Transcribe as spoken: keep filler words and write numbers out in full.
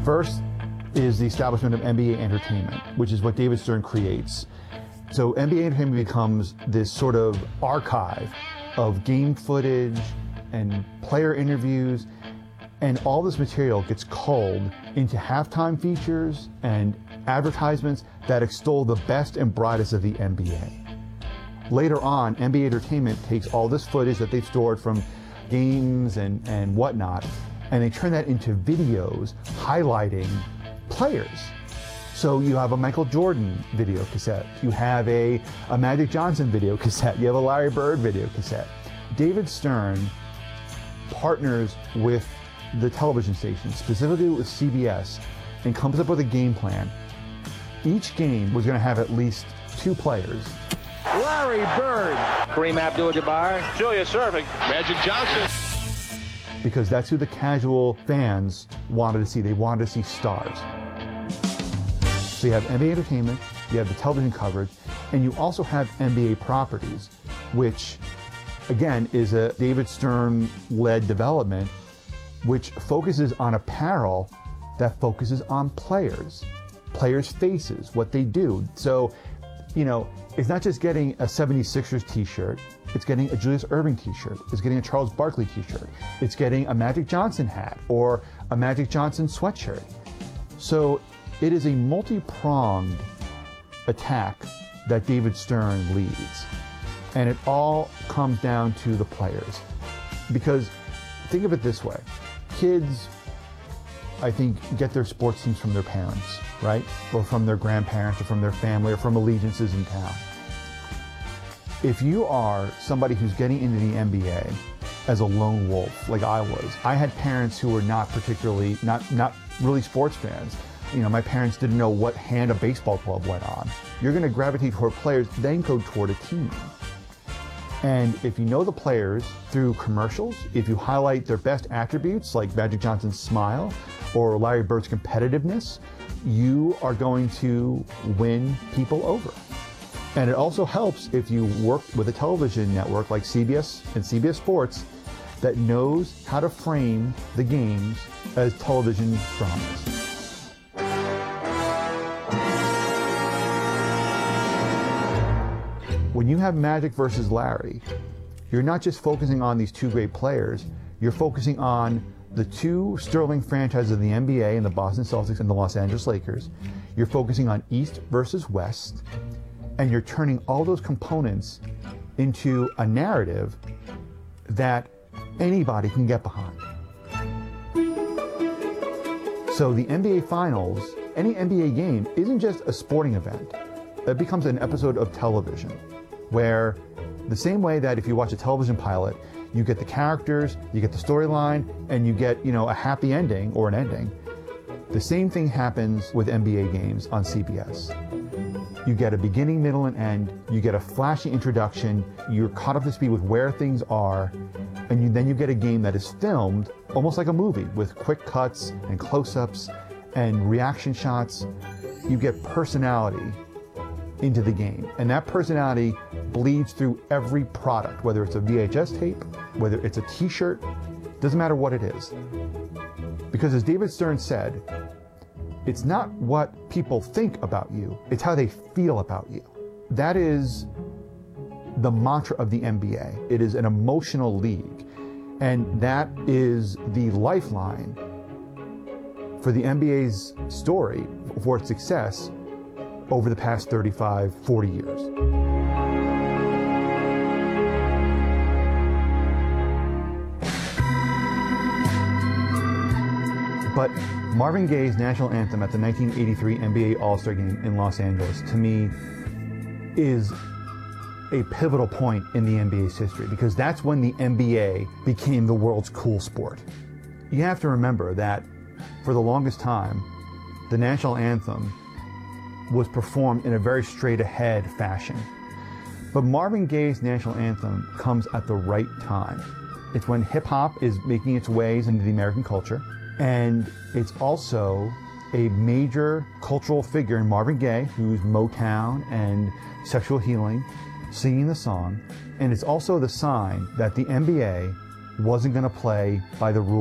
First is the establishment of N B A Entertainment, which is what David Stern creates. So N B A Entertainment becomes this sort of archive of game footage and player interviews, and all this material gets culled into halftime features and advertisements that extol the best and brightest of the N B A. Later on, N B A Entertainment takes all this footage that they've stored from games and, and whatnot, and they turn that into videos highlighting players. So you have a Michael Jordan video cassette, you have a, a Magic Johnson video cassette, you have a Larry Bird video cassette. David Stern partners with the television station, specifically with C B S, and comes up with a game plan. Each game was going to have at least two players. Larry Bird, Kareem Abdul-Jabbar, Julius Erving, Magic Johnson. Because that's who the casual fans wanted to see. They wanted to see stars. So you have N B A Entertainment, you have the television coverage, and you also have N B A Properties, which, again, is a David Stern-led development, which focuses on apparel that focuses on players, players' faces, what they do. So, you know, it's not just getting a seventy-sixers t-shirt, it's getting a Julius Erving t-shirt, it's getting a Charles Barkley t-shirt, it's getting a Magic Johnson hat or a Magic Johnson sweatshirt. So it is a multi-pronged attack that David Stern leads. And it all comes down to the players. Because think of it this way, kids, I think, get their sports teams from their parents, right? Or from their grandparents, or from their family, or from allegiances in town. If you are somebody who's getting into the N B A as a lone wolf, like I was, I had parents who were not particularly, not, not really sports fans. You know, my parents didn't know what hand a baseball club went on. You're going to gravitate toward players, then go toward a team. And if you know the players through commercials, if you highlight their best attributes, like Magic Johnson's smile or Larry Bird's competitiveness, you are going to win people over. And it also helps if you work with a television network like C B S and C B S Sports that knows how to frame the games as television dramas. When you have Magic versus Larry, you're not just focusing on these two great players, you're focusing on the two sterling franchises of the N B A and the Boston Celtics and the Los Angeles Lakers. You're focusing on East versus West, and you're turning all those components into a narrative that anybody can get behind. So the N B A Finals, any N B A game, isn't just a sporting event. It becomes an episode of television, where the same way that if you watch a television pilot, you get the characters, you get the storyline, and you get, you know, a happy ending or an ending. The same thing happens with N B A games on C B S. You get a beginning, middle, and end. You get a flashy introduction. You're caught up to speed with where things are, and you, then you get a game that is filmed almost like a movie with quick cuts and close-ups and reaction shots. You get personality into the game, and that personality bleeds through every product, whether it's a V H S tape, whether it's a t-shirt, doesn't matter what it is. Because as David Stern said, it's not what people think about you, it's how they feel about you. That is the mantra of the N B A. It is an emotional league, and that is the lifeline for the N B A's story, for its success over the past thirty-five, forty years. But Marvin Gaye's national anthem at the nineteen eighty-three N B A All-Star Game in Los Angeles, to me, is a pivotal point in the N B A's history, because that's when the N B A became the world's cool sport. You have to remember that for the longest time, the national anthem was performed in a very straight-ahead fashion. But Marvin Gaye's national anthem comes at the right time. It's when hip-hop is making its ways into the American culture, and it's also a major cultural figure in Marvin Gaye, who's Motown and Sexual Healing, singing the song, and it's also the sign that the N B A wasn't going to play by the rules